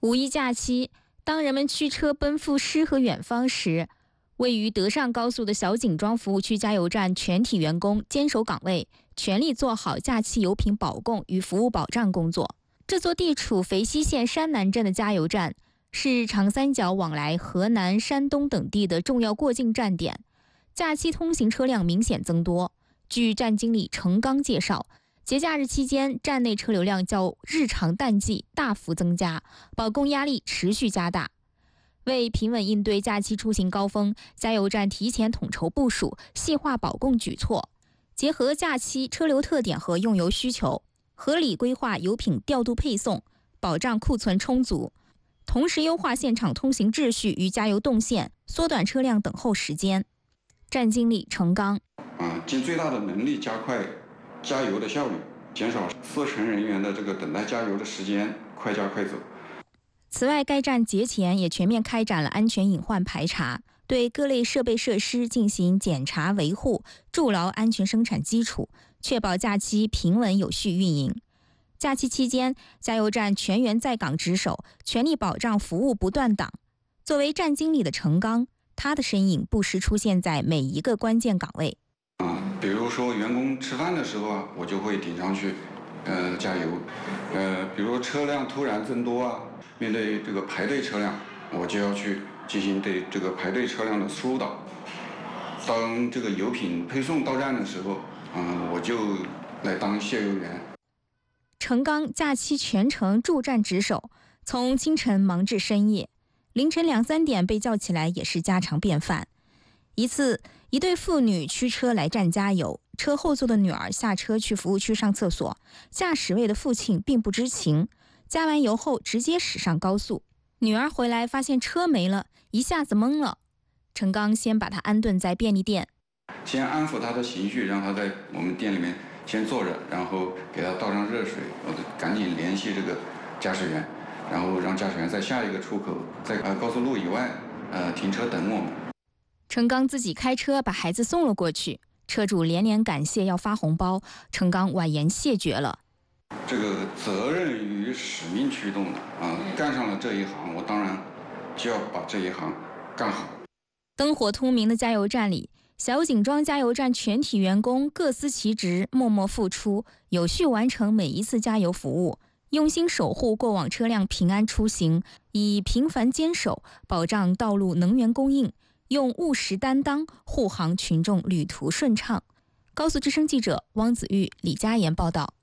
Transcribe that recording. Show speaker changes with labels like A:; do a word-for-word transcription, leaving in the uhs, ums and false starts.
A: 五一假期，当人们驱车奔赴诗和远方时，位于德上高速的小井庄服务区加油站全体员工坚守岗位，全力做好假期油品保供与服务保障工作。这座地处肥西县山南镇的加油站，是长三角往来河南、山东等地的重要过境站点，假期通行车辆明显增多。据站经理程刚介绍，节假日期间，站内车流量较日常淡季大幅增加，保供压力持续加大。为平稳应对假期出行高峰，加油站提前统筹部署，细化保供举措，结合假期车流特点和用油需求，合理规划油品调度配送，保障库存充足，同时优化现场通行秩序与加油动线，缩短车辆等候时间。站经理程刚，
B: 啊，尽最大的能力加快加油的效率，减少司乘人员的这个等待加油的时间，快加快走。
A: 此外，该站节前也全面开展了安全隐患排查，对各类设备设施进行检查维护，筑牢安全生产基础，确保假期平稳有序运营。假期期间，加油站全员在岗值守，全力保障服务不断档。作为站经理的程刚，他的身影不时出现在每一个关键岗位。
B: 啊，比如说员工吃饭的时候啊，我就会顶上去，呃，加油。呃，比如车辆突然增多啊，面对这个排队车辆，我就要去进行对这个排队车辆的疏导。当这个油品配送到站的时候，嗯、呃，我就来当卸油员。
A: 程刚假期全程驻站值守，从清晨忙至深夜，凌晨两三点被叫起来也是家常便饭。一次，一对父女驱车来站加油，车后座的女儿下车去服务区上厕所，驾驶位的父亲并不知情，加完油后直接驶上高速。女儿回来发现车没了，一下子懵了。程刚先把她安顿在便利店，
B: 先安抚她的情绪，让她在我们店里面先坐着，然后给她倒上热水，我就赶紧联系这个驾驶员，然后让驾驶员在下一个出口，在呃高速路以外呃停车等我们。
A: 程刚自己开车把孩子送了过去，车主连连感谢要发红包，程刚婉言谢绝了。
B: 这个责任与使命驱动的啊，干上了这一行，我当然就要把这一行干好。
A: 灯火通明的加油站里，小井庄加油站全体员工各司其职，默默付出，有序完成每一次加油服务，用心守护过往车辆平安出行，以平凡坚守保障道路能源供应，用务实担当护航群众旅途顺畅。高速之声记者汪子玉、李佳妍报道。